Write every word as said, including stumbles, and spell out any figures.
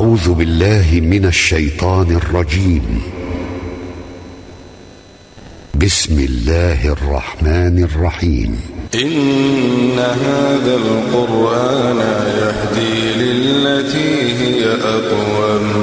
أعوذ بالله من الشيطان الرجيم. بسم الله الرحمن الرحيم. إن هذا القرآن يهدي للتي هي أقوم